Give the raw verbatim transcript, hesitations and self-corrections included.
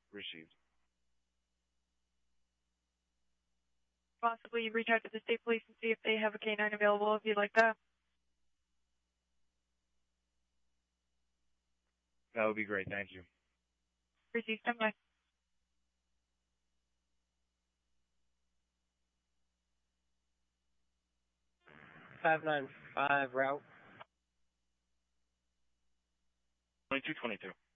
received. Possibly reach out to the state police and see if they have a canine available if you'd like that. That would be great. Thank you. Received. Stand by. five nine five route. twenty-two twenty-two.